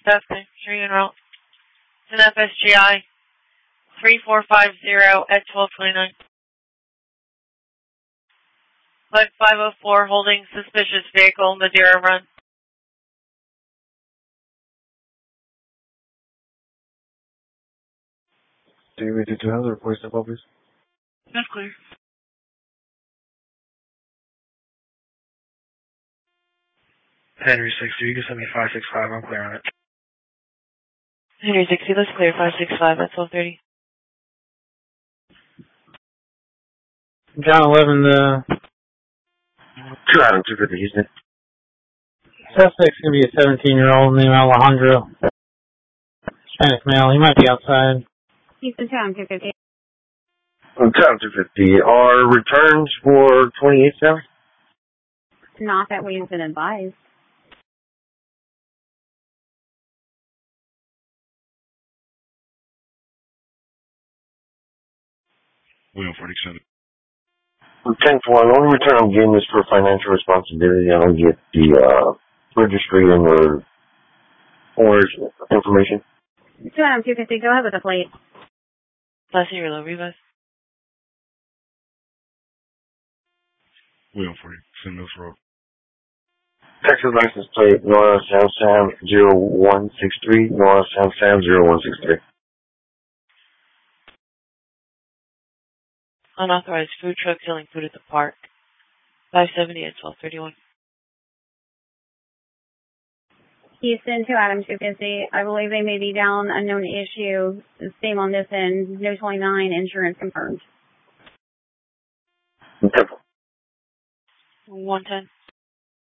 That's okay. Sure you know. It's an FSGI 3450 at 1229. Flight 504 holding suspicious vehicle, Madeira Run. Do you need to have the report step up, please? That's clear. Henry 60, you can send me 565, I'm clear on it. Henry 60, let's clear 565 at 1230. John 11, 2 Adam 250, Houston. suspect's going to be a 17-year-old named Alejandro. Hispanic male. He might be outside. Houston Town 250. 2 Adam 250, are returns for 28 now? Not that we've been advised. William 47. 10-1, only return I'm getting is for financial responsibility. I don't get the registry and the owner's information. 2 Adam 250, go ahead with the plate. Last year, low Rivas. William 40, St. Mills Road. Texas license plate, Nora Sam Sam 0163, Nora Sam Sam 0163. Unauthorized food truck selling food at the park. 570 at 1231. Houston 2 Adam 250. I believe they may be down, unknown issue. Same on this end. No 29, insurance confirmed. 110.